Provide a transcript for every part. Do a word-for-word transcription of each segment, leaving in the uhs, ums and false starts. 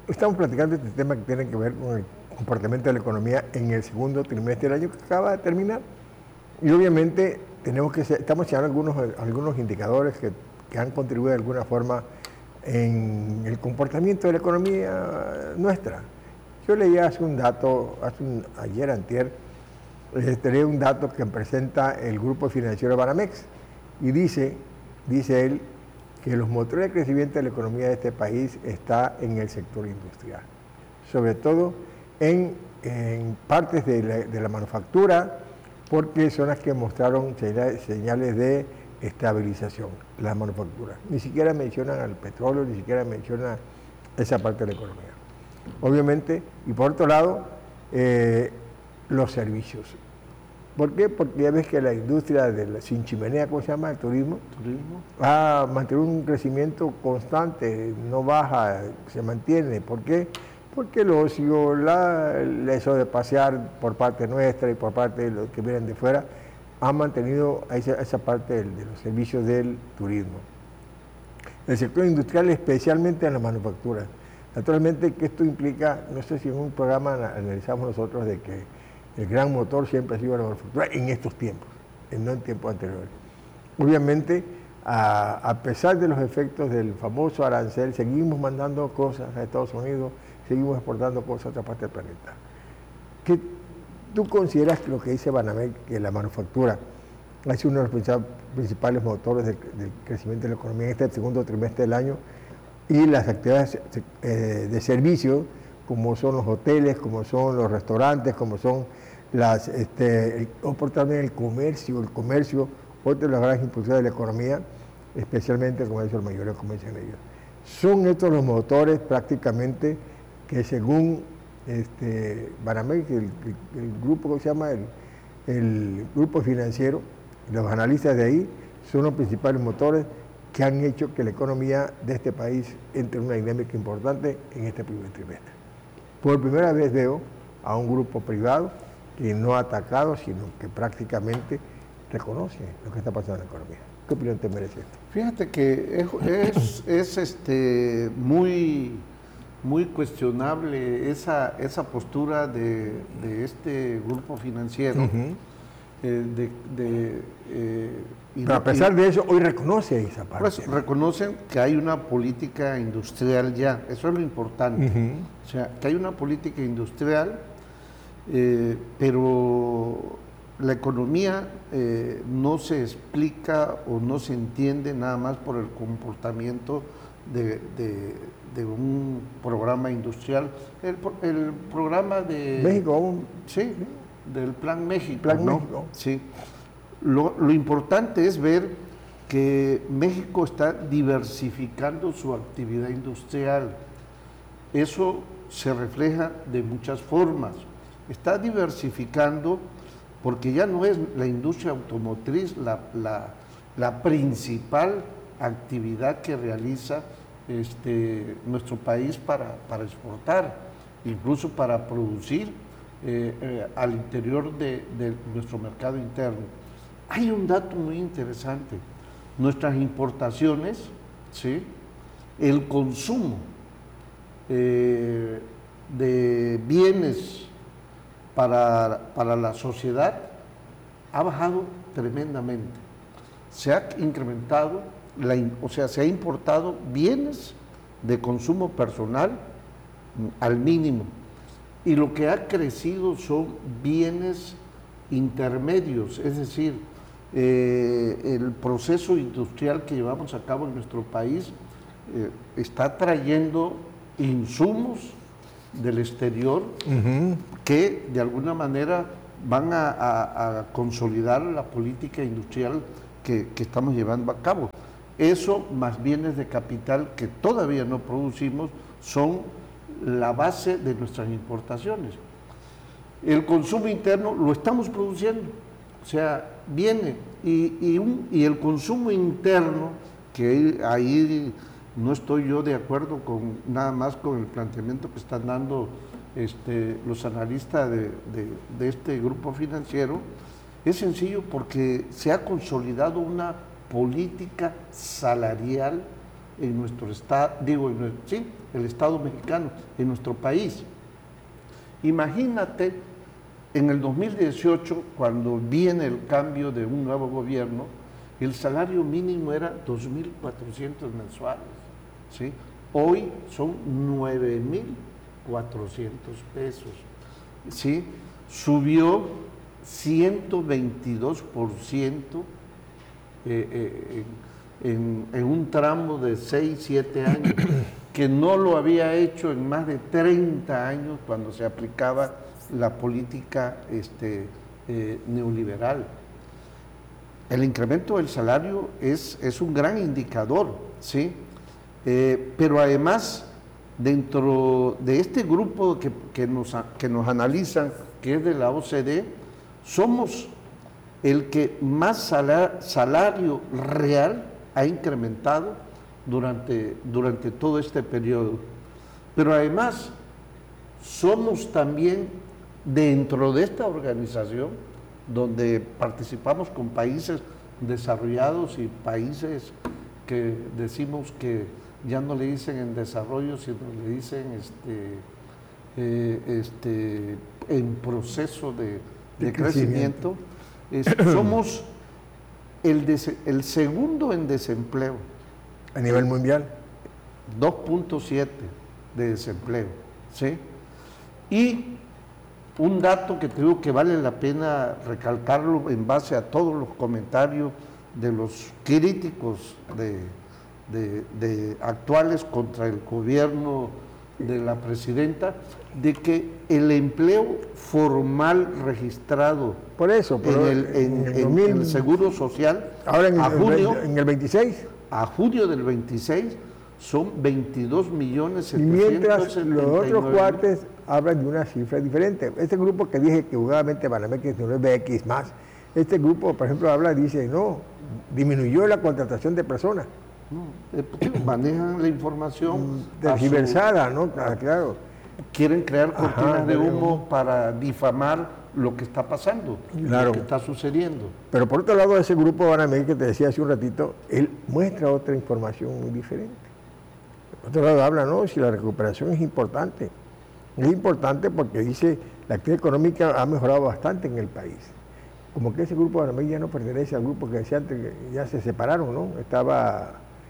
Estamos platicando este tema que tiene que ver con el comportamiento de la economía en el segundo trimestre del año que acaba de terminar. Y obviamente tenemos que ser, estamos señalando algunos, algunos indicadores que, que han contribuido de alguna forma en el comportamiento de la economía nuestra. Yo leía hace un dato, hace un, ayer, antier, eh, leí un dato que presenta el grupo financiero Banamex y dice, dice él, que los motores de crecimiento de la economía de este país está en el sector industrial, sobre todo en, en partes de la, de la manufactura, porque son las que mostraron señales de estabilización, la manufactura. Ni siquiera mencionan al petróleo, ni siquiera mencionan esa parte de la economía. Obviamente, y por otro lado, eh, los servicios. ¿Por qué? Porque ya ves que la industria de la sin chimenea, ¿cómo se llama? El turismo, turismo. ha mantenido un crecimiento constante, no baja, se mantiene. ¿Por qué? Porque el ocio, la, eso de pasear por parte nuestra y por parte de los que vienen de fuera, ha mantenido esa, esa parte de, de los servicios del turismo. El sector industrial, especialmente en la manufactura. Naturalmente que esto implica, no sé si en un programa analizamos nosotros de que el gran motor siempre ha sido la manufactura en estos tiempos, no en tiempos anteriores. Obviamente, a, a pesar de los efectos del famoso arancel, seguimos mandando cosas a Estados Unidos, seguimos exportando cosas a otra parte del planeta. ¿Qué, ¿Tú consideras que lo que dice Banamex, que la manufactura ha sido uno de los principales motores del, del crecimiento de la economía en este segundo trimestre del año, y las actividades eh, de servicio, como son los hoteles, como son los restaurantes, como son las, este, el, o por también el comercio, el comercio, otro de los grandes impulsores de la economía, especialmente el comercio al mayoreo, como dicen ellos? Son estos los motores prácticamente que según este, Banamex, el, el, el grupo que se llama el, el grupo financiero, los analistas de ahí, son los principales motores que han hecho que la economía de este país entre en una dinámica importante en este primer trimestre. Por primera vez veo a un grupo privado que no ha atacado, sino que prácticamente reconoce lo que está pasando en la economía. ¿Qué opinión te merece esto? Fíjate que es, es, es este, muy, muy cuestionable esa, esa postura de, de este grupo financiero. Uh-huh. eh, de, de, eh, Pero a pesar de eso, hoy reconoce esa parte. Pues reconocen que hay una política industrial ya, eso es lo importante. Uh-huh. O sea, que hay una política industrial, eh, pero la economía eh, no se explica o no se entiende nada más por el comportamiento de, de, de un programa industrial. El, el programa de... México. Sí, del Plan México. Plan ¿no? México. Sí. Lo, lo importante es ver que México está diversificando su actividad industrial. Eso se refleja de muchas formas. Está diversificando porque ya no es la industria automotriz la, la, la principal actividad que realiza este, nuestro país para, para exportar, incluso para producir eh, eh, al interior de, de nuestro mercado interno. Hay un dato muy interesante. Nuestras importaciones, ¿sí? El consumo eh, de bienes para, para la sociedad ha bajado tremendamente. Se ha incrementado, la, o sea, se ha importado bienes de consumo personal al mínimo. Y lo que ha crecido son bienes intermedios, es decir, eh, el proceso industrial que llevamos a cabo en nuestro país eh, está trayendo insumos del exterior uh-huh. que de alguna manera van a, a, a consolidar la política industrial que, que estamos llevando a cabo. Eso más bienes de capital que todavía no producimos son la base de nuestras importaciones. El consumo interno lo estamos produciendo, o sea, viene, y, y, un, y el consumo interno, que ahí no estoy yo de acuerdo con nada más con el planteamiento que están dando este, los analistas de, de, de este grupo financiero, es sencillo porque se ha consolidado una política salarial en nuestro estado, digo, en, sí, el Estado mexicano, en nuestro país. Imagínate, en el dos mil dieciocho, cuando viene el cambio de un nuevo gobierno, el salario mínimo era dos mil cuatrocientos mensuales, ¿sí? Hoy son nueve mil cuatrocientos pesos, ¿sí? Subió ciento veintidós por ciento eh, eh, en, en un tramo de seis, siete años, que no lo había hecho en más de treinta años cuando se aplicaba la política este, eh, neoliberal. El incremento del salario es, es un gran indicador, ¿sí? Eh, pero además, dentro de este grupo que, que, nos, que nos analizan, que es de la O C D, somos el que más salar, salario real ha incrementado durante, durante todo este periodo. Pero además, somos también, dentro de esta organización, donde participamos con países desarrollados y países que decimos que ya no le dicen en desarrollo, sino le dicen este, eh, este, en proceso de, de, de crecimiento, crecimiento. Es, somos el, de, el segundo en desempleo. A nivel mundial. dos punto siete de desempleo, ¿sí? Y un dato que creo que vale la pena recalcarlo en base a todos los comentarios de los críticos de, de, de actuales contra el gobierno de la presidenta, de que el empleo formal registrado por eso, en, el, en, en, el, en, en el Seguro Social ahora en, a junio, en el veintiséis, a junio del veintiséis son veintidós millones setecientos setenta y nueve. Y mientras los otros cuates hablan de una cifra diferente. Este grupo que dije que jugadamente Banamex, que no es B X más, este grupo, por ejemplo, habla, dice, no, disminuyó la contratación de personas. No, eh, manejan la información tergiversada, ¿no? Claro, claro. Quieren crear cortinas Ajá, de humo para difamar lo que está pasando, claro, lo que está sucediendo. Pero por otro lado, ese grupo Banamex que te decía hace un ratito, él muestra otra información muy diferente. Por otro lado habla, no, si la recuperación es importante. Es importante porque dice, la actividad económica ha mejorado bastante en el país. Como que ese grupo Banamex ya no pertenece al grupo que decía antes, que ya se separaron, ¿no? Estaba,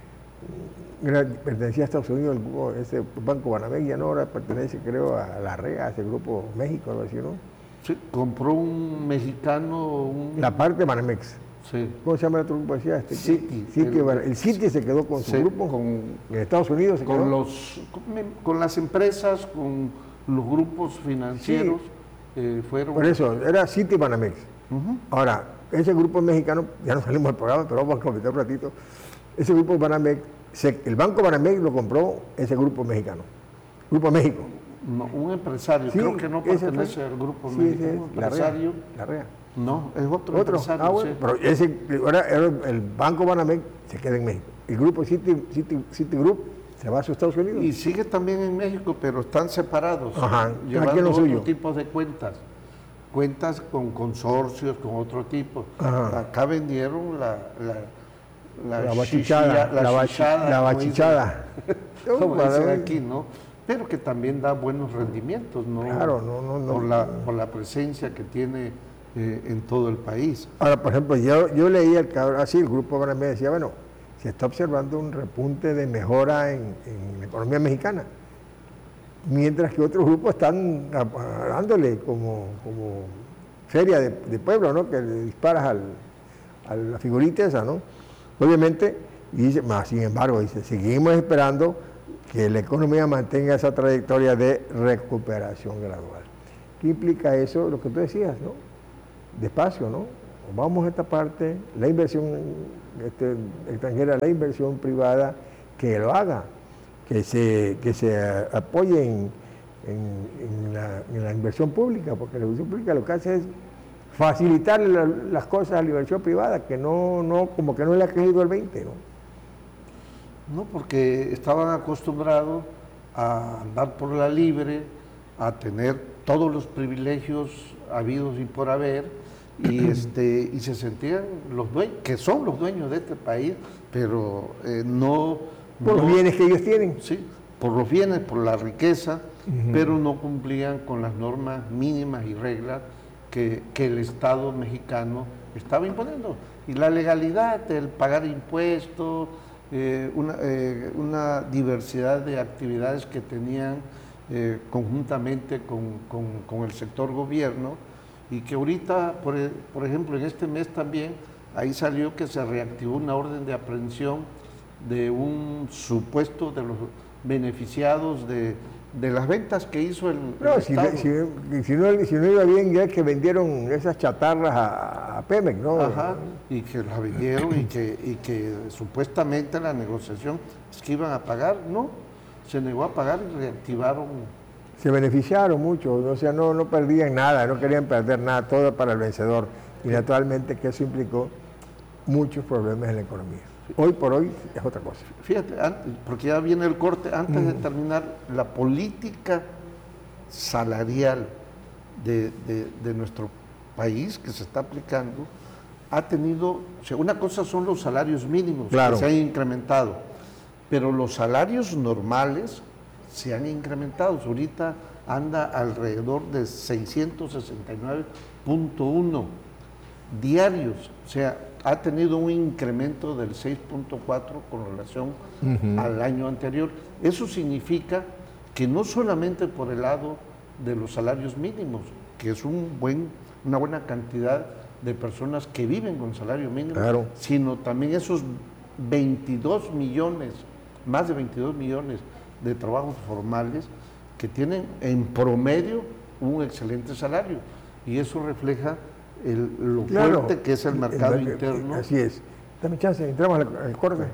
era, pertenecía a Estados Unidos, el grupo, ese Banco Banamex, ya no, ahora pertenece, creo, a la R E A, a ese grupo México, algo así, ¿no? Sí, compró un mexicano... Un... La parte Banamex. Sí. ¿Cómo se llama el otro grupo? Decía, este, Citi. Citi el, el Citi se quedó con su sí, grupo, con, en Estados Unidos se con quedó. Los, con, con las empresas, con los grupos financieros, sí. eh, fueron... Por eso, era Citi Banamex. Uh-huh. Ahora, ese grupo mexicano, ya no salimos del programa, pero vamos a comentar un ratito, ese grupo Banamex, se, el Banco Banamex lo compró ese grupo mexicano, Grupo México. No, un empresario, sí, creo que no pertenece al Grupo sí, México, un empresario. La R E A. No, es otro, ¿Otro? empresario. Ah, bueno, sí. Pero ese, ahora el Banco Banamex se queda en México. El grupo Citi, Citi, Citigroup se va a sus Estados Unidos. Y sigue también en México, pero están separados, Ajá, llevando otros tipos de cuentas. Cuentas con consorcios, con otro tipo. Ajá. Acá vendieron la... la La, la bachichada, la, la chichada, la bachichada. Como dicen aquí, ¿no? Pero que también da buenos rendimientos, ¿no? Claro, no, no, no. Por la, por la presencia que tiene eh, en todo el país. Ahora, por ejemplo, yo, yo leía el cabrón, así el grupo ahora me decía, bueno, se está observando un repunte de mejora en, en la economía mexicana, mientras que otros grupos están dándole como, como feria de, de pueblo, ¿no? Que le disparas al, a la figurita esa, ¿no? Obviamente, y dice, más sin embargo, dice, seguimos esperando que la economía mantenga esa trayectoria de recuperación gradual. ¿Qué implica eso? Lo que tú decías, ¿no? Despacio, ¿no? Vamos a esta parte, la inversión este, extranjera, la inversión privada, que lo haga, que se, que se apoye en, en, en, la, en la inversión pública, porque la inversión pública lo que hace es facilitar la, las cosas a la inversión privada, que no, no, como que no le ha caído el veinte, ¿no? No, porque estaban acostumbrados a andar por la libre, a tener todos los privilegios habidos y por haber, y este y se sentían los dueños, que son los dueños de este país, pero eh, no, Por los no, bienes que ellos tienen. Sí, por los bienes, por la riqueza, uh-huh. pero no cumplían con las normas mínimas y reglas que, que el Estado mexicano estaba imponiendo. Y la legalidad, el pagar impuestos, eh, una, eh, una diversidad de actividades que tenían eh, conjuntamente con, con, con el sector gobierno, y que ahorita, por, por ejemplo, en este mes también, ahí salió que se reactivó una orden de aprehensión de un supuesto de los beneficiados de, de las ventas que hizo el, no, el si, Estado. Si, si, no, si no iba bien, ya que vendieron esas chatarras a, a Pemex, ¿no? Ajá, y que las vendieron y que, y que supuestamente la negociación es que iban a pagar, no, se negó a pagar y reactivaron. Se beneficiaron mucho, o sea, no, no perdían nada, no querían perder nada, todo para el vencedor. Y naturalmente que eso implicó muchos problemas en la economía. Hoy por hoy es otra cosa. Fíjate, antes, porque ya viene el corte, antes mm. de terminar, la política salarial de, de, de nuestro país que se está aplicando ha tenido, o sea, una cosa son los salarios mínimos, claro, que se han incrementado, pero los salarios normales se han incrementado. Ahorita anda alrededor de seiscientos sesenta y nueve punto uno diarios, o sea, ha tenido un incremento del seis punto cuatro con relación uh-huh. al año anterior. Eso significa que no solamente por el lado de los salarios mínimos, que es un buen, una buena cantidad de personas que viven con salario mínimo, claro, sino también esos veintidós millones, más de veintidós millones de trabajos formales que tienen en promedio un excelente salario. Y eso refleja el, lo claro, fuerte que es el mercado el, el, interno. Así es. Dame chance, entramos al, al corte.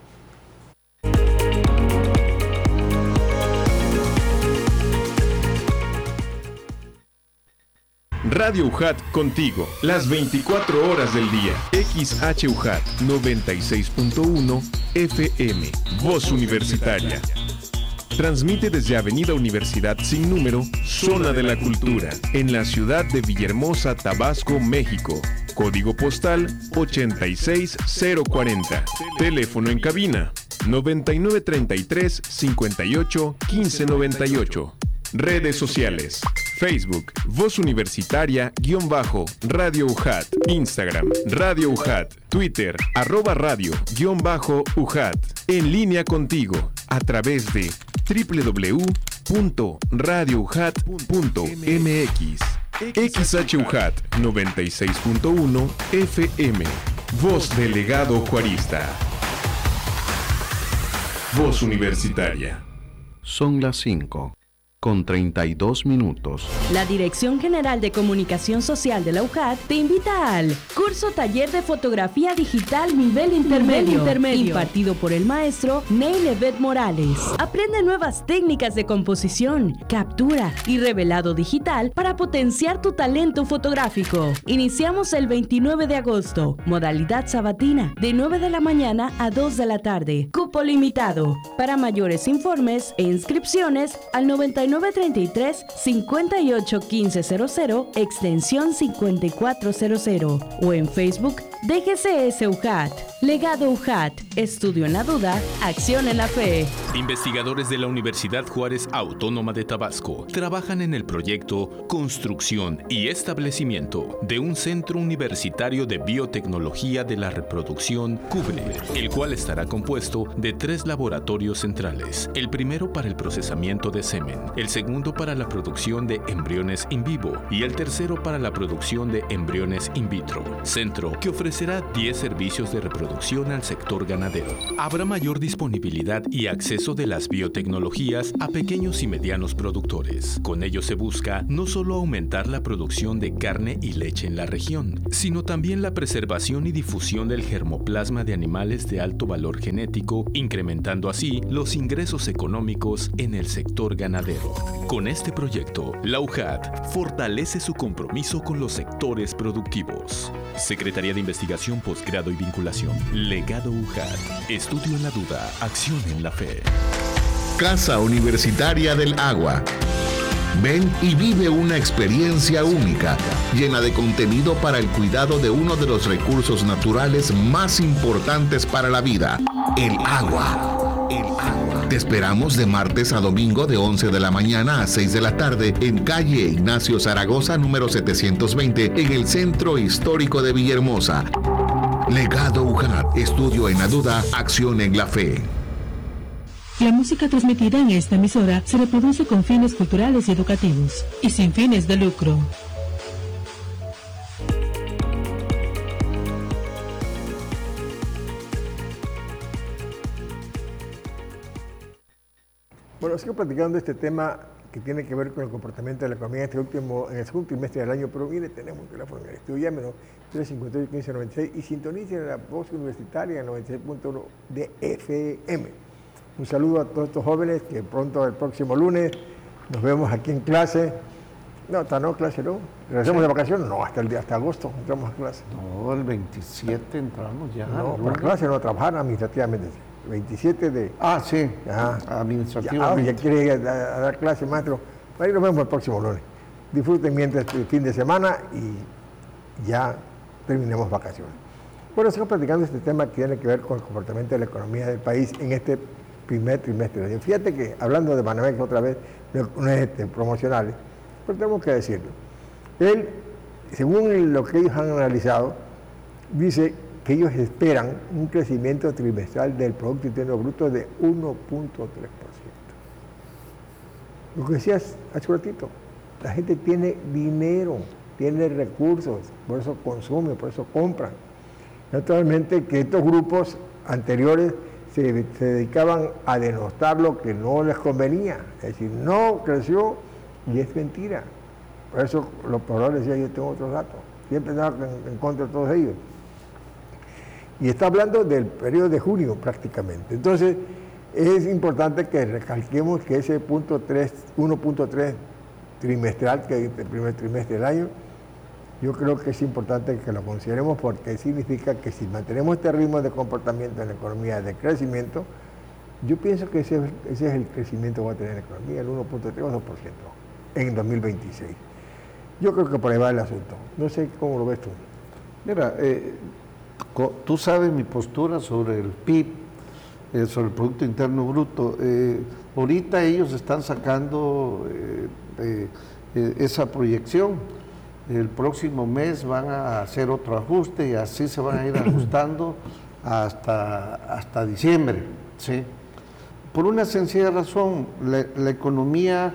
Radio U J A T contigo, las veinticuatro horas del día. X H U J A T noventa y seis punto uno F M, Voz Universitaria. Transmite desde Avenida Universidad sin número, Zona de la Cultura, en la ciudad de Villahermosa, Tabasco, México. Código postal ochenta y seis cero cuarenta. Teléfono en cabina noventa y nueve treinta y tres cincuenta y ocho quince noventa y ocho. Redes sociales: Facebook, Voz Universitaria, guión bajo, Radio U J A T, Instagram, Radio U J A T, Twitter, arroba radio, guión bajo, U J A T. En línea contigo, a través de doble u doble u doble u punto radio u j a t punto m x. X H U J A T noventa y seis punto uno F M, Voz Delegado Juarista. Voz Universitaria. Son las cinco. Con treinta y dos minutos. La Dirección General de Comunicación Social de la U J A T te invita al curso taller de fotografía digital nivel intermedio, nivel intermedio impartido por el maestro Neil Evet Morales. Aprende nuevas técnicas de composición, captura y revelado digital para potenciar tu talento fotográfico. Iniciamos el veintinueve de agosto, modalidad sabatina, de nueve de la mañana a dos de la tarde. Cupo limitado. Para mayores informes e inscripciones al noventa y nueve treinta y tres cincuenta y ocho quince cero cero, extensión cincuenta y cuatro cero cero, o en Facebook D G C S U J A T. Legado U J A T. Estudio en la duda, acción en la fe. Investigadores de la Universidad Juárez Autónoma de Tabasco trabajan en el proyecto Construcción y Establecimiento de un Centro Universitario de Biotecnología de la Reproducción CUBRE, el cual estará compuesto de tres laboratorios centrales. El primero para el procesamiento de semen, el segundo para la producción de embriones in vivo y el tercero para la producción de embriones in vitro. Centro que ofrecerá diez servicios de reproducción al sector ganadero. Habrá mayor disponibilidad y acceso de las biotecnologías a pequeños y medianos productores. Con ello se busca no solo aumentar la producción de carne y leche en la región, sino también la preservación y difusión del germoplasma de animales de alto valor genético, incrementando así los ingresos económicos en el sector ganadero. Con este proyecto, la U J A T fortalece su compromiso con los sectores productivos. Secretaría de Investigación, Posgrado y Vinculación. Legado U J A T. Estudio en la duda, acción en la fe. Casa Universitaria del Agua. Ven y vive una experiencia única, llena de contenido para el cuidado de uno de los recursos naturales más importantes para la vida, el agua. El Agua. Te esperamos de martes a domingo de once de la mañana a seis de la tarde en calle Ignacio Zaragoza número setecientos veinte en el Centro Histórico de Villahermosa. Legado U J A T, estudio en la duda, acción en la fe. La música transmitida en esta emisora se reproduce con fines culturales y educativos y sin fines de lucro. Bueno, sigo platicando este tema que tiene que ver con el comportamiento de la economía en este último, en el segundo trimestre del año, pero mire, tenemos un teléfono en el estudio, llámenos tres cinco ocho, quince noventa y seis y sintonicen la voz universitaria en noventa y seis punto uno de F M. Un saludo a todos estos jóvenes que pronto el próximo lunes nos vemos aquí en clase. No, hasta no, clase no. ¿Regresamos de vacaciones? No, hasta el día, hasta agosto entramos a clase. No, el veintisiete entramos ya. No, para clase no, trabajar administrativamente. veintisiete de... Ah, sí, Ajá. administrativamente. Ya, ya quiere ir a, a dar clase, maestro. Ahí nos vemos el próximo lunes. Disfruten mientras el fin de semana y ya terminemos vacaciones. Bueno, sigo platicando este tema que tiene que ver con el comportamiento de la economía del país en este primer trimestre del año. Fíjate que, hablando de Banamex otra vez, no es este, promocionales, pero tenemos que decirlo. Él, según lo que ellos han analizado, dice que ellos esperan un crecimiento trimestral del Producto Interno Bruto de uno punto tres por ciento. Lo que decías hace un ratito, la gente tiene dinero, tiene recursos, por eso consume, por eso compran. Naturalmente que estos grupos anteriores se, se dedicaban a denostar lo que no les convenía, es decir, no creció y es mentira. Por eso los pobladores decían, yo tengo otros datos, siempre estaba en, en contra de todos ellos. Y está hablando del periodo de junio prácticamente. Entonces, es importante que recalquemos que ese punto tres, uno punto tres trimestral, que es el primer trimestre del año, yo creo que es importante que lo consideremos porque significa que si mantenemos este ritmo de comportamiento en la economía de crecimiento, yo pienso que ese, ese es el crecimiento que va a tener la economía, el uno punto tres o dos por ciento en dos mil veintiséis. Yo creo que por ahí va el asunto. No sé cómo lo ves tú. Mira, eh, tú sabes mi postura sobre el P I B, eh, sobre el Producto Interno Bruto. Eh, ahorita ellos están sacando eh, eh, eh, esa proyección. El próximo mes van a hacer otro ajuste y así se van a ir ajustando hasta, hasta diciembre, ¿sí? Por una sencilla razón, la, la economía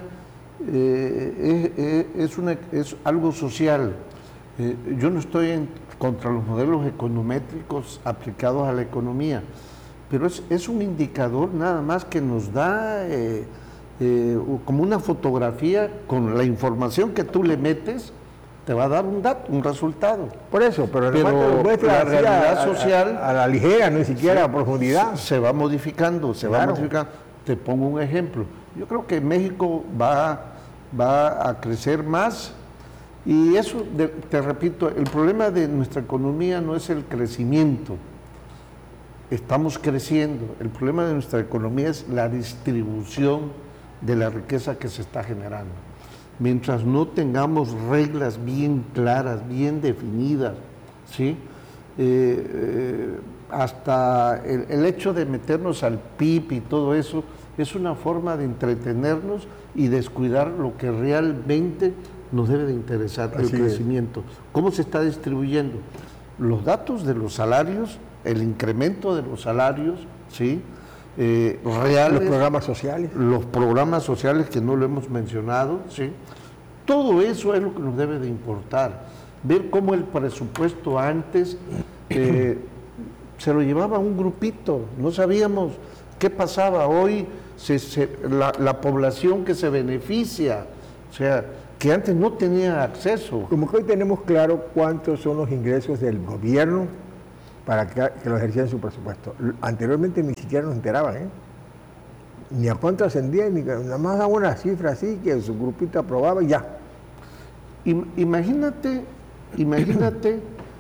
eh, es, es, una, es algo social. Eh, yo no estoy en contra los modelos econométricos aplicados a la economía, pero es, es un indicador nada más que nos da eh, eh, como una fotografía con la información que tú le metes, te va a dar un dato, un resultado. Por eso, pero, pero la realidad a, social... A, a la ligera, ni siquiera sí, a profundidad. Se, se va modificando, se claro. va modificando. Te pongo un ejemplo. Yo creo que México va, va a crecer más y eso, de, te repito, el problema de nuestra economía no es el crecimiento. Estamos creciendo. El problema de nuestra economía es la distribución de la riqueza que se está generando. Mientras no tengamos reglas bien claras, bien definidas, ¿sí? Eh, eh, hasta el, el hecho de meternos al P I B y todo eso es una forma de entretenernos y descuidar lo que realmente nos debe de interesar, el crecimiento. ¿Cómo se está distribuyendo? Los datos de los salarios, el incremento de los salarios, ¿sí? Eh, reales, los programas sociales. Los programas sociales que no lo hemos mencionado, ¿sí? Todo eso es lo que nos debe de importar. Ver cómo el presupuesto antes eh, se lo llevaba un grupito, no sabíamos qué pasaba. Hoy se, se, la, la población que se beneficia, o sea, que antes no tenía acceso. Como que hoy tenemos claro cuántos son los ingresos del gobierno para que, que lo ejercieran su presupuesto. Anteriormente ni siquiera nos enteraban, ¿eh? Ni a cuánto ascendía, ni nada más a una cifra así que su grupito aprobaba y ya. Imagínate, imagínate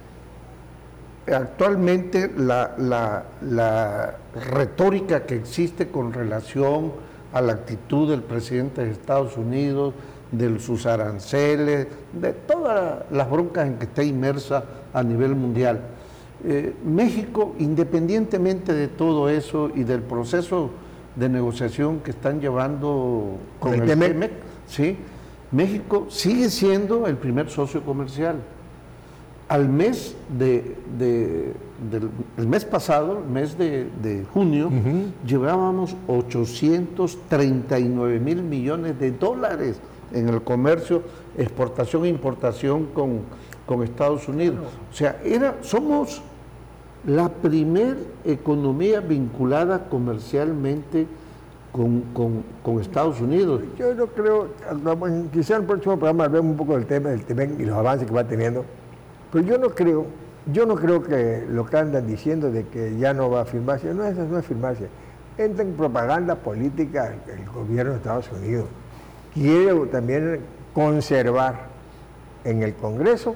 actualmente la, la, la retórica que existe con relación a la actitud del presidente de Estados Unidos, de sus aranceles, de todas las broncas en que está inmersa a nivel mundial. Eh, México, independientemente de todo eso y del proceso de negociación que están llevando con el, el T-MEC, ¿sí? México sigue siendo el primer socio comercial. Al mes de, de, del el mes pasado, el mes de, de junio, uh-huh. llevábamos ochocientos treinta y nueve mil millones de dólares en el comercio, exportación e importación con, con Estados Unidos. O sea, era, somos la primer economía vinculada comercialmente con, con, con Estados Unidos. Yo no creo, quizá en el próximo programa hablemos un poco del tema del T M E C y los avances que va teniendo, pero yo no creo, yo no creo que lo que andan diciendo de que ya no va a firmarse, no, eso no es firmarse. Entra en propaganda política el, el gobierno de Estados Unidos. Quiere también conservar en el Congreso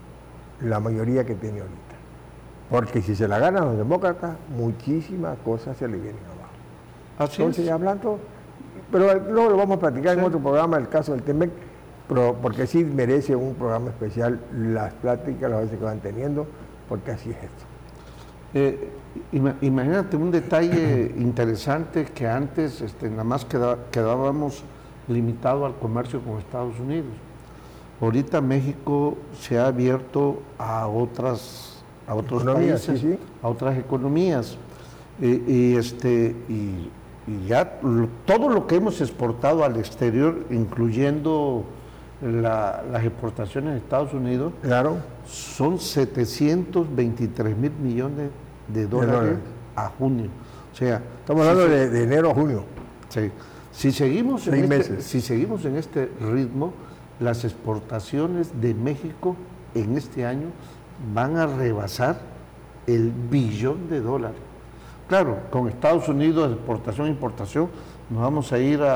la mayoría que tiene ahorita. Porque si se la ganan los demócratas, muchísimas cosas se le vienen abajo. Así Entonces, es. hablando, pero luego lo vamos a platicar sí. en otro programa, el caso del T M E C, pero porque sí merece un programa especial las pláticas, las veces que van teniendo, porque así es esto. Eh, imagínate un detalle interesante que antes este, nada más queda, quedábamos limitados al comercio con Estados Unidos. Ahorita México se ha abierto a otras a otros economías, países, sí, sí. a otras economías. Eh, y, este, y, y ya lo, todo lo que hemos exportado al exterior, incluyendo la, las exportaciones de Estados Unidos, claro. son setecientos veintitrés mil millones de dólares, de dólares a junio. O sea, estamos hablando si de, de enero a junio. Sí. Si seguimos, en Seis este, meses. si seguimos en este ritmo, las exportaciones de México en este año van a rebasar el billón de dólares. Claro, con Estados Unidos, exportación e importación, nos vamos a ir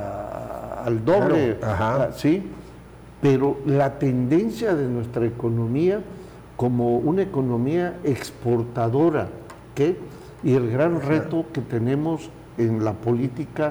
a, al doble, claro. Ajá. ¿sí? Pero la tendencia de nuestra economía como una economía exportadora, ¿qué? Y el gran reto que tenemos en la política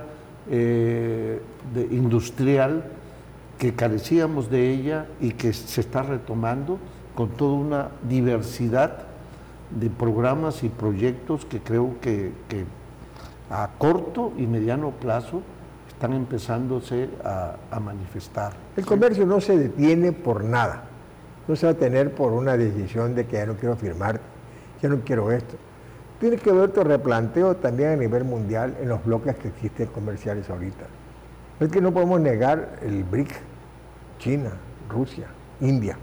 eh, de industrial, que carecíamos de ella y que se está retomando con toda una diversidad de programas y proyectos que creo que, que a corto y mediano plazo están empezándose a, a manifestar. El comercio no se detiene por nada, no se va a detener por una decisión de que ya no quiero firmar, ya no quiero esto. Tiene que haber otro replanteo también a nivel mundial en los bloques que existen comerciales ahorita. Es que no podemos negar el B R I C, China, Rusia, India,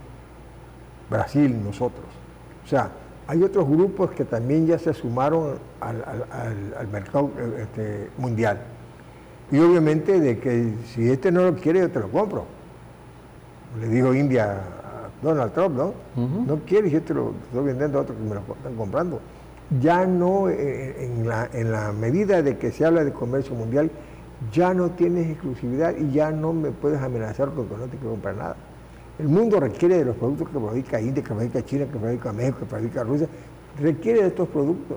Brasil, nosotros. O sea, hay otros grupos que también ya se sumaron al, al, al, al mercado este, mundial. Y obviamente de que si este no lo quiere, yo te lo compro. Le digo India a Donald Trump, ¿no? Uh-huh. No quieres, yo te lo estoy vendiendo a otros que me lo están comprando. Ya no, eh, en, la, en la medida de que se habla de comercio mundial, ya no tienes exclusividad y ya no me puedes amenazar porque no te quiero comprar nada. El mundo requiere de los productos que fabrica India, que fabrica China, que fabrica México, que fabrica Rusia, requiere de estos productos.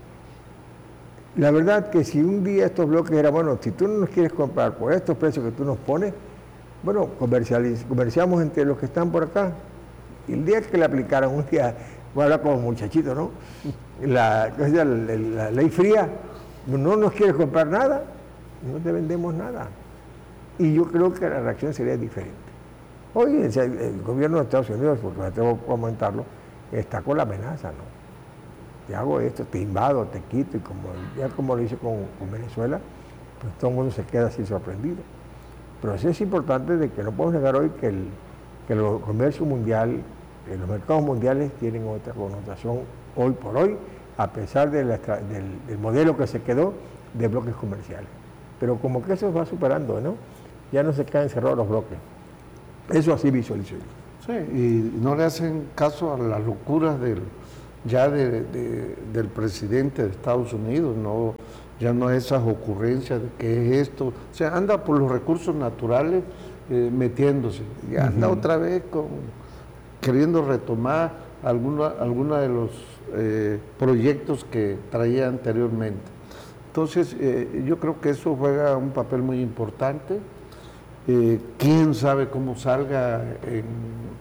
La verdad que si un día estos bloques eran, bueno, si tú no nos quieres comprar por estos precios que tú nos pones, bueno, comerciamos entre los que están por acá. Y el día que le aplicaron, un día, voy a hablar como muchachito, ¿no? La, la, la, la ley fría, no nos quieres comprar nada, no te vendemos nada. Y yo creo que la reacción sería diferente. Hoy el, el gobierno de Estados Unidos, porque me atrevo a comentarlo, está con la amenaza, ¿no? Te hago esto, te invado, te quito, y como ya como lo hice con, con Venezuela, pues todo el mundo se queda así sorprendido. Pero sí es importante de que no podemos negar hoy que el, que el comercio mundial, que los mercados mundiales tienen otra connotación hoy por hoy, a pesar de la, del, del modelo que se quedó de bloques comerciales. Pero como que eso va superando, ¿no? Ya no se quedan cerrados los bloques. Eso así visualizo yo. Sí, y no le hacen caso a las locuras del, ya de, de, del presidente de Estados Unidos, no, ya no esas ocurrencias de que es esto. O sea, anda por los recursos naturales eh, metiéndose. Y anda uh-huh. otra vez con, queriendo retomar alguna, alguna de los eh, proyectos que traía anteriormente. Entonces, eh, yo creo que eso juega un papel muy importante. Eh, quién sabe cómo salga en,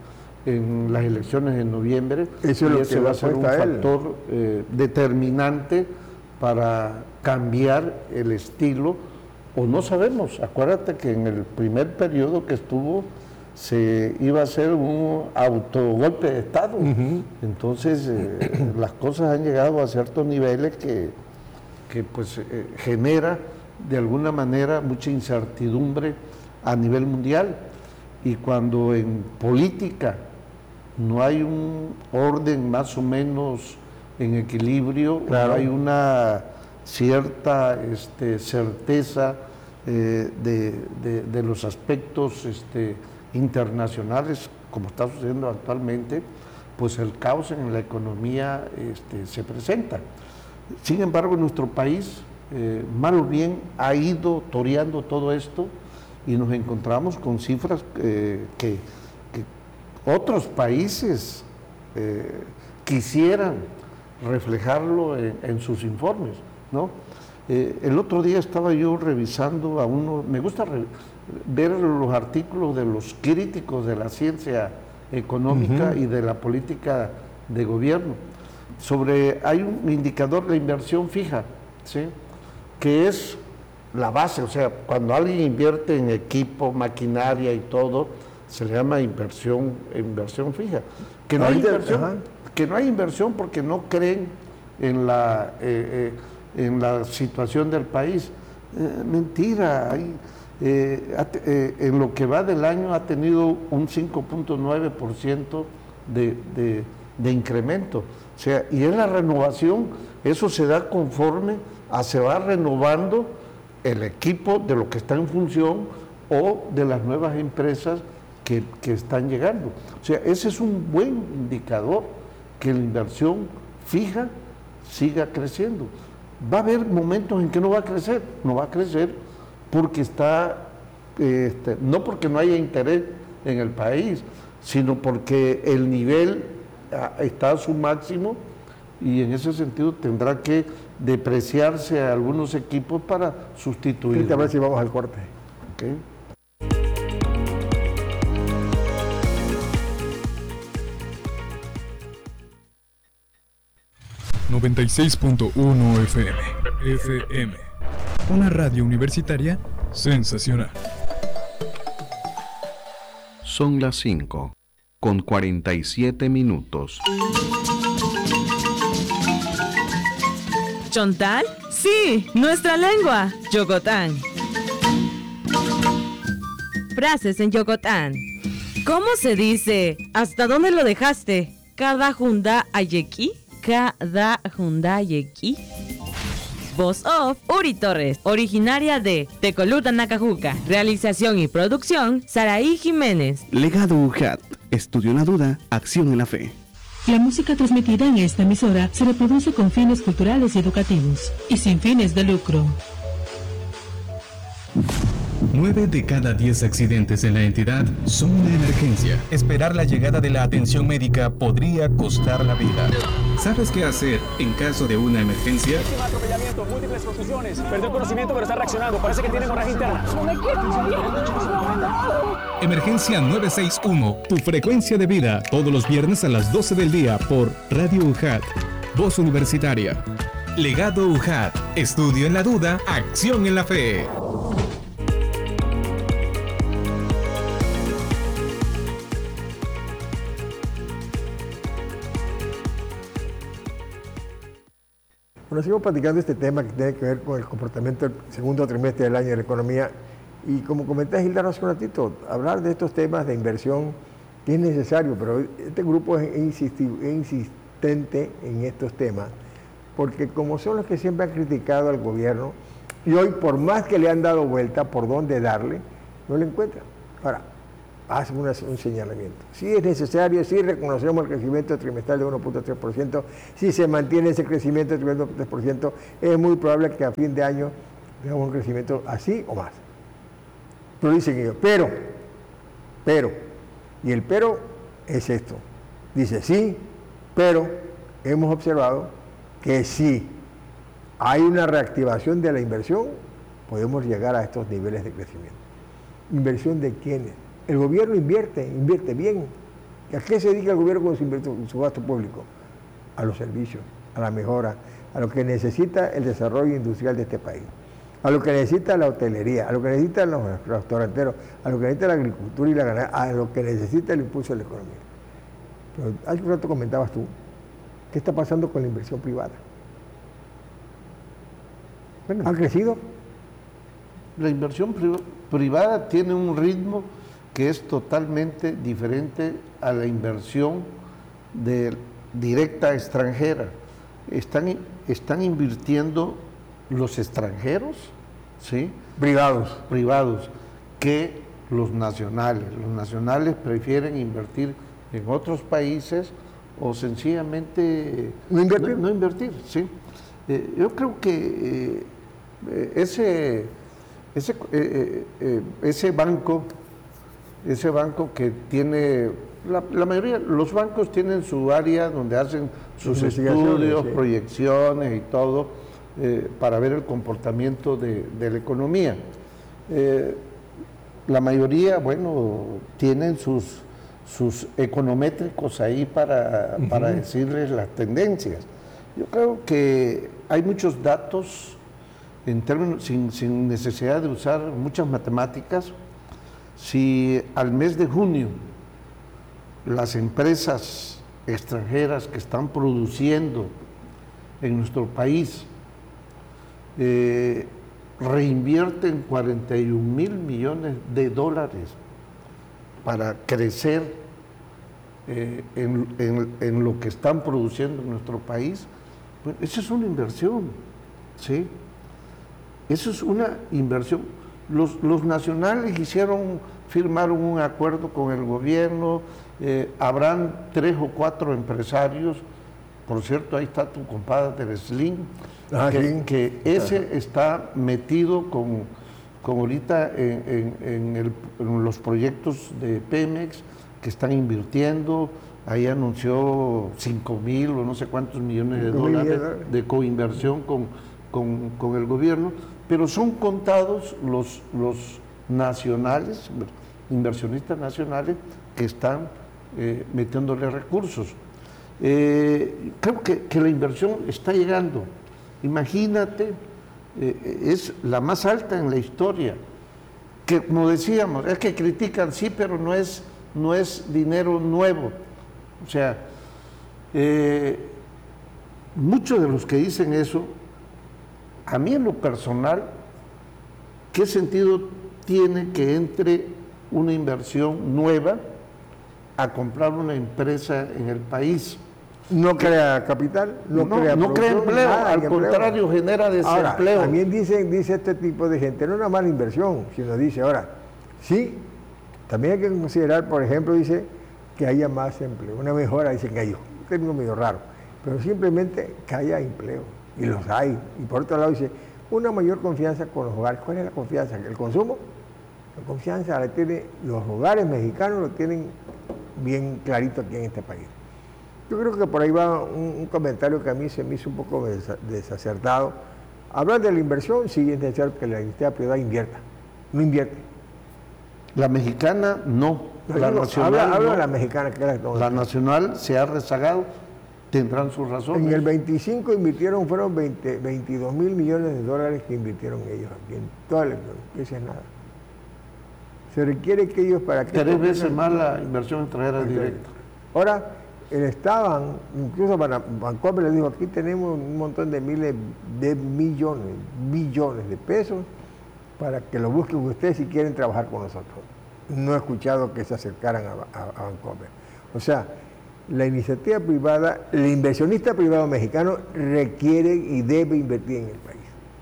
en las elecciones en noviembre. Eso es y lo ese que va le a ser un apuesta a él. factor eh, determinante para cambiar el estilo, o no sabemos. Acuérdate que en el primer periodo que estuvo se iba a hacer un autogolpe de Estado. Uh-huh. Entonces eh, las cosas han llegado a ciertos niveles que, que pues eh, genera de alguna manera mucha incertidumbre a nivel mundial. Y cuando en política no hay un orden más o menos en equilibrio, claro, no hay una cierta este, certeza eh, de, de, de los aspectos este, internacionales, como está sucediendo actualmente, pues el caos en la economía este, se presenta. Sin embargo, nuestro país, eh, mal o bien, ha ido toreando todo esto y nos encontramos con cifras eh, que, que otros países eh, quisieran reflejarlo en, en sus informes, ¿no? Eh, el otro día estaba yo revisando a uno, me gusta re, ver los artículos de los críticos de la ciencia económica uh-huh. y de la política de gobierno. Sobre, hay un indicador de inversión fija, ¿sí?, que es la base, o sea, cuando alguien invierte en equipo, maquinaria y todo, se le llama inversión, inversión fija. Que no hay inversión, que no hay inversión porque no creen en la, eh, eh, en la situación del país. Eh, mentira, hay, eh, eh, en lo que va del año ha tenido un cinco punto nueve por ciento de, de, de incremento. O sea, y en la renovación, eso se da conforme a se va renovando el equipo de lo que está en función o de las nuevas empresas que, que están llegando. O sea, ese es un buen indicador que la inversión fija siga creciendo. Va a haber momentos en que no va a crecer, no va a crecer porque está, este, no porque no haya interés en el país, sino porque el nivel está a su máximo y en ese sentido tendrá que depreciarse a algunos equipos para sustituir. A ver si vamos al corte. Okay. noventa y seis punto uno F M. F M. Una radio universitaria sensacional. Son las cinco, con cuarenta y siete minutos. ¿Chontal? Sí, nuestra lengua, Yokotán. Frases en Yokotán. ¿Cómo se dice? ¿Hasta dónde lo dejaste? ¿Cada junda ayeki? ¿Cada junda ayeki? Voz off, Uri Torres, originaria de Tecoluta, Nacajuca. Realización y producción, Saraí Jiménez. Legado U J A T, estudio en la duda, acción en la fe. La música transmitida en esta emisora se reproduce con fines culturales y educativos y sin fines de lucro. Nueve de cada diez accidentes en la entidad son una emergencia. Esperar la llegada de la atención médica podría costar la vida. ¿Sabes qué hacer en caso de una emergencia? Atropellamiento, múltiples contusiones. Perdió conocimiento pero está reaccionando. Parece que tiene hemorragia interna. Emergencia nueve seis uno, tu frecuencia de vida, todos los viernes a las doce del día por Radio U J A T, Voz Universitaria. Legado U J A T, estudio en la duda, acción en la fe. Bueno, seguimos platicando este tema que tiene que ver con el comportamiento del segundo trimestre del año de la economía. Y como comenté Gildardo hace un ratito, hablar de estos temas de inversión que es necesario, pero este grupo es insistente en estos temas, porque como son los que siempre han criticado al gobierno, y hoy por más que le han dado vuelta por dónde darle, no le encuentran. Ahora, hacen una, un señalamiento. Si es necesario, si reconocemos el crecimiento trimestral de uno punto tres por ciento, si se mantiene ese crecimiento de uno punto tres por ciento, es muy probable que a fin de año tengamos un crecimiento así o más. Pero dicen ellos, pero, pero, y el pero es esto. Dice, sí, pero hemos observado que si hay una reactivación de la inversión, podemos llegar a estos niveles de crecimiento. ¿Inversión de quiénes? El gobierno invierte, invierte bien, ¿A qué se dedica el gobierno con su, con su gasto público? A los servicios, a la mejora, a lo que necesita el desarrollo industrial de este país, a lo que necesita la hotelería, a lo que necesitan los restauranteros, a lo que necesita la agricultura y la ganadería, a lo que necesita el impulso de la economía. Pero hace un rato comentabas tú, ¿qué está pasando con la inversión privada? Bueno, ¿ha crecido? La inversión pri- privada tiene un ritmo que es totalmente diferente a la inversión de, directa extranjera. Están, están invirtiendo los extranjeros, ¿sí? Privados. Privados, que los nacionales. Los nacionales prefieren invertir en otros países o sencillamente no invertir. No, no invertir, ¿sí? Eh, yo creo que eh, ese, ese, eh, eh, ese banco, ese banco que tiene, la, la mayoría, los bancos tienen su área donde hacen sus estudios, sí. proyecciones y todo, eh, para ver el comportamiento de, de la economía. Eh, la mayoría, bueno, tienen sus, sus econométricos ahí para, uh-huh. para decirles las tendencias. Yo creo que hay muchos datos en términos, sin, sin necesidad de usar muchas matemáticas. Si al mes de junio las empresas extranjeras que están produciendo en nuestro país eh, reinvierten cuarenta y un mil millones de dólares para crecer eh, en, en, en lo que están produciendo en nuestro país, bueno, eso es una inversión, ¿sí? Eso es una inversión. Los, los nacionales hicieron, firmaron un acuerdo con el gobierno, eh, habrán tres o cuatro empresarios, por cierto, ahí está tu compadre Slim, ah, que, sí. que ese Ajá. está metido con, con ahorita en, en, en, el, en los proyectos de Pemex que están invirtiendo. Ahí anunció cinco mil o no sé cuántos millones de dólares de coinversión con, con, con el gobierno, pero son contados los, los nacionales, inversionistas nacionales que están eh, metiéndole recursos. Eh, creo que, que la inversión está llegando. Imagínate, eh, es la más alta en la historia. Que como decíamos, es que critican, sí, pero no es, no es dinero nuevo. O sea, eh, muchos de los que dicen eso, a mí en lo personal, ¿qué sentido tiene que entre una inversión nueva a comprar una empresa en el país? No crea capital, no, no crea, no crea empleo, nada, al contrario, empleo. genera desempleo. Ahora, también dice, dice este tipo de gente, no es una mala inversión, sino dice, ahora, sí, también hay que considerar, por ejemplo, dice que haya más empleo, una mejora, dicen que hay, un término medio raro, pero simplemente que haya empleo, y los hay. Y por otro lado dice, una mayor confianza con los hogares. ¿Cuál es la confianza? ¿El consumo? La confianza la tiene, los hogares mexicanos lo tienen bien clarito aquí en este país. Yo creo que por ahí va un, un comentario que a mí se me hizo un poco desacertado. Hablar de la inversión, sí es necesario que la industria privada invierta. No invierte. La mexicana no. no la digo, nacional habla, habla no. de la mexicana. Que era la nacional se ha rezagado, tendrán sus razones. En el veinticinco invirtieron, fueron veinte, veintidós mil millones de dólares que invirtieron ellos aquí en toda la economía. Eso es nada. Se requiere que ellos para que... Tres veces más la inversión extranjera directa. Ahora, el Estado, incluso Bancomer le dijo, aquí tenemos un montón de miles de millones, billones de pesos para que lo busquen ustedes si quieren trabajar con nosotros. No he escuchado que se acercaran a, a, a Bancomer. O sea, la iniciativa privada, el inversionista privado mexicano requiere y debe invertir en el país.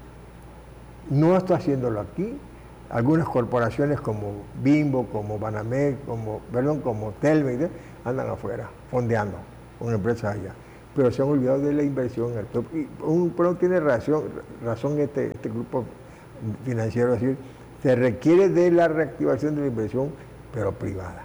No está haciéndolo aquí. Algunas corporaciones como Bimbo, como Banamex, como, perdón, como Telmex, andan afuera, fondeando con empresas allá. Pero se han olvidado de la inversión. Y un, pero tiene razón, razón este, este grupo financiero, es decir, se requiere de la reactivación de la inversión, pero privada.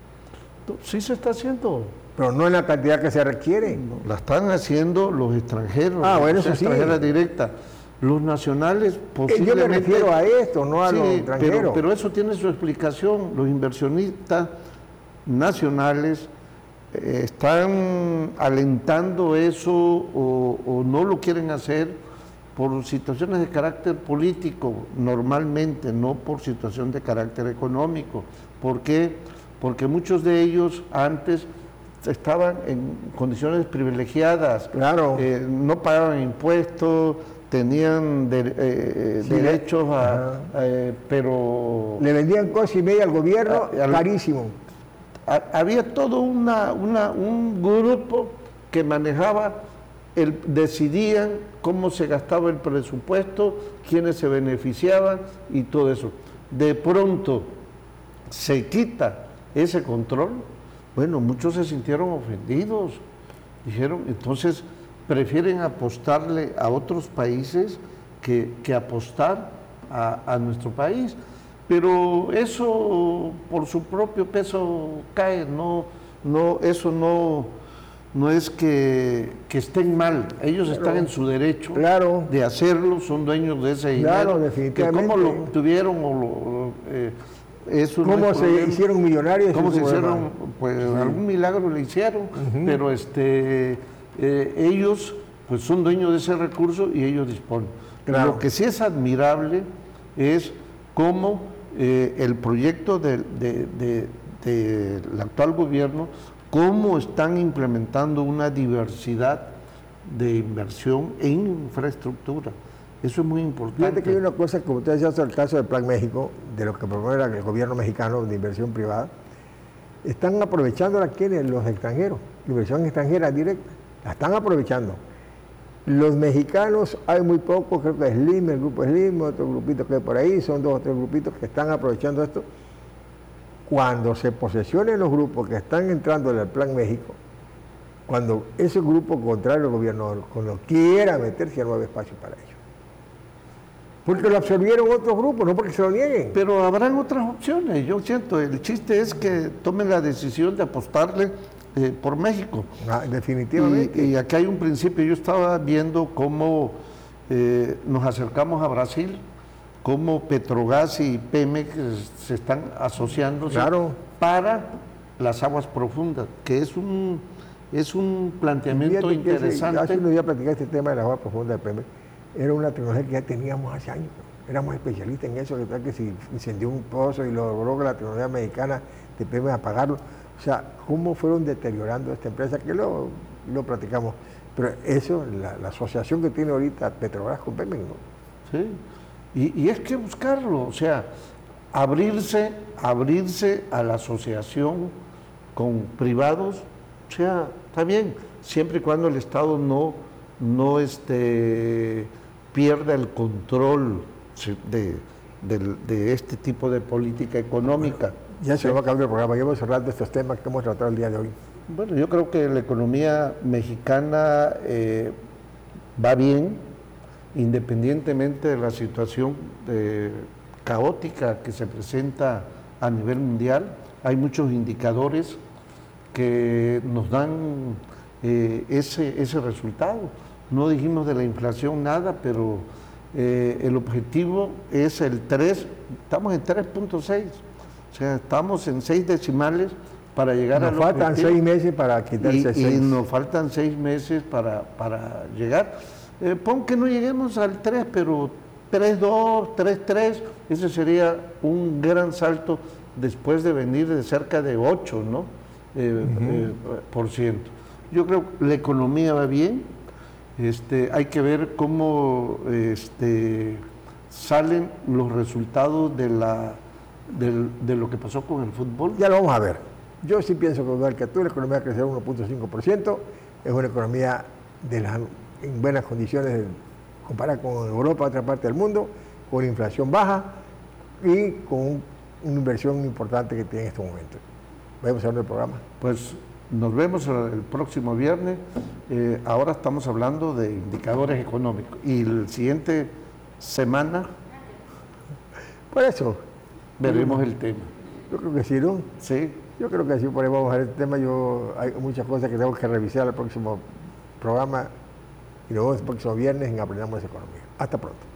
Sí se está haciendo. Pero no en la cantidad que se requiere. No, la están haciendo los extranjeros, ah, bueno, eso extranjeras sí. directas. Los nacionales posiblemente... Yo me refiero a esto, no a sí, los extranjeros. Pero, pero eso tiene su explicación. Los inversionistas nacionales eh, están alentando eso o, o no lo quieren hacer por situaciones de carácter político, normalmente, no por situación de carácter económico. ¿Por qué? Porque muchos de ellos antes estaban en condiciones privilegiadas, claro. eh, no pagaban impuestos, tenían de, eh, sí, derechos, a, eh, pero... Le vendían cosas y media al gobierno, a, a, carísimo. A, había todo una, una, un grupo que manejaba, el, decidían cómo se gastaba el presupuesto, quiénes se beneficiaban y todo eso. De pronto se quita ese control. Bueno, muchos se sintieron ofendidos, dijeron, entonces prefieren apostarle a otros países que, que apostar a, a nuestro país. Pero eso por su propio peso cae, no, no, eso no, no es que, que estén mal, ellos claro. están en su derecho claro. de hacerlo, son dueños de ese dinero. Claro, definitivamente. Que cómo lo tuvieron o lo... Eh, Eso ¿Cómo no se problema. hicieron millonarios? ¿Cómo se hicieron? Pues sí. algún milagro le hicieron, uh-huh. pero este, eh, ellos pues son dueños de ese recurso y ellos disponen. Claro. Lo que sí es admirable es cómo eh, el proyecto del de, de, de, de actual gobierno, cómo están implementando una diversidad de inversión en infraestructura. Eso es muy importante. Fíjate que hay una cosa, como ustedes decían, el caso del Plan México, de lo que promueve el gobierno mexicano de inversión privada, están aprovechando a quienes, los extranjeros, inversión extranjera directa, la están aprovechando. Los mexicanos, hay muy pocos, creo que Slim, el grupo Slim, otro grupito que hay por ahí, son dos o tres grupitos que están aprovechando esto. Cuando se posesionen los grupos que están entrando en el Plan México, cuando ese grupo contrario al gobierno, cuando quiera meterse, ya no hay espacio para ellos. Porque lo absorbieron otros grupos, no porque se lo nieguen. Pero habrán otras opciones, yo siento. El chiste es que tomen la decisión de apostarle eh, por México. Ah, definitivamente. Y, y aquí hay un principio. Yo estaba viendo cómo eh, nos acercamos a Brasil, cómo Petrogas y Pemex se están asociándose claro. para las aguas profundas, que es un, es un planteamiento interesante. Hace unos días platicé este tema de las aguas profundas de Pemex. Era una tecnología que ya teníamos hace años. Éramos especialistas en eso, que, que si incendió un pozo y lo logró la tecnología mexicana de Pemex apagarlo. O sea, cómo fueron deteriorando esta empresa, que lo, lo platicamos. Pero eso, la, la asociación que tiene ahorita Petrobras con Pemex, ¿no? Sí, y, y es que buscarlo, o sea, abrirse, abrirse a la asociación con privados, o sea, está bien, siempre y cuando el Estado no, no este, pierda el control de, de, de este tipo de política económica. Bueno, ya se sí. va a acabar el programa, ya vamos a hablar de estos temas que hemos tratado el día de hoy. Bueno, yo creo que la economía mexicana eh, va bien, independientemente de la situación eh, caótica que se presenta a nivel mundial. Hay muchos indicadores que nos dan eh, ese, ese resultado. No dijimos de la inflación nada, pero eh, el objetivo es el tres, estamos en tres punto seis, o sea, estamos en seis decimales para llegar nos al objetivo. Nos faltan seis meses para quitarse y, seis. Y nos faltan seis meses para, para llegar. Eh, pon que no lleguemos al tres, pero tres dos, tres tres, ese sería un gran salto después de venir de cerca de ocho, ¿no? Eh, uh-huh. eh, por ciento. Yo creo que la economía va bien, este, hay que ver cómo este, salen los resultados de, la, de, de lo que pasó con el fútbol. Ya lo vamos a ver. Yo sí pienso que igual que tú, la economía va a crecer uno punto cinco por ciento, es una economía de la, en buenas condiciones comparada con Europa, otra parte del mundo, con inflación baja y con una inversión importante que tiene en este momento. Vamos a ver el programa. Pues nos vemos el próximo viernes. Eh, ahora estamos hablando de indicadores económicos y la siguiente semana por eso veremos el tema. Yo creo que sí, ¿no? Sí. Yo creo que sí, por ahí vamos a ver el tema. Yo, hay muchas cosas que tengo que revisar el próximo programa y nos vemos el próximo viernes en Aprendamos Economía. Hasta pronto.